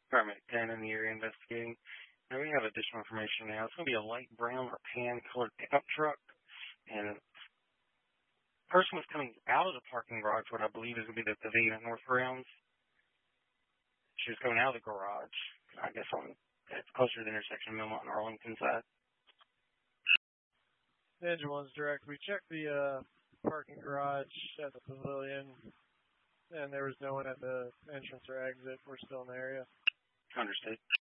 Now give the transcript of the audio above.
Paramedic 10 in the area investigating. Now we have additional information now. It's going to be a light brown or tan-colored pickup truck. And the person was coming out of the parking garage, what I believe is going to be the Pavilion at North Grounds. She was coming out of the garage, I guess it's closer to the intersection of Millmont and Arlington side. Engine 1's direct. We checked the parking garage at the Pavilion, and there was no one at the entrance or exit. We're still in the area. Understood.